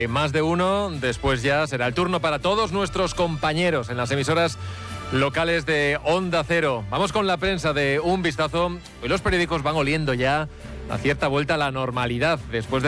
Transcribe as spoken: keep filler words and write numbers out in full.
Más de uno, después ya será el turno para todos nuestros compañeros en las emisoras locales de Onda Cero. Vamos con la prensa de Un Vistazo. Hoy los periódicos van oliendo ya a cierta vuelta a la normalidad después de